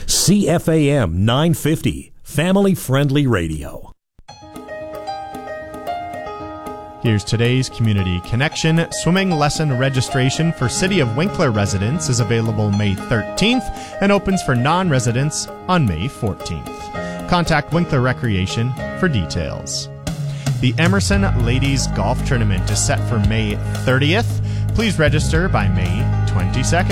CFAM 950, family-friendly radio. Here's today's Community Connection. Swimming lesson registration for City of Winkler residents is available May 13th and opens for non-residents on May 14th. Contact Winkler Recreation for details. The Emerson Ladies Golf Tournament is set for May 30th. Please register by May 22nd.